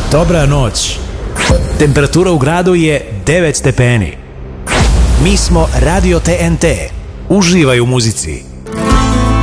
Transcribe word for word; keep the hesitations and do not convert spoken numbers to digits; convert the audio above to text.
Dobra noć. Temperatura u gradu je devet stepeni. Mi smo Radio T N T. Uživaj u muzici.